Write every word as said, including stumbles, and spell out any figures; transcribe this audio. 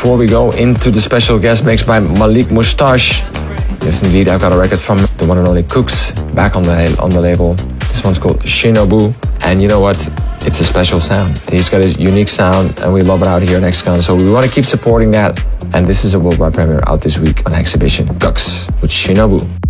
before we go into the special guest mix by Malik Moustache, yes indeed, I've got a record from the one and only Cooks back on the on the label. This one's called Shinobu, and you know what? It's a special sound. He's got a unique sound, and we love it out here in X-Con, so we want to keep supporting that. And this is a worldwide premiere out this week on Exhibition. Cooks with Shinobu.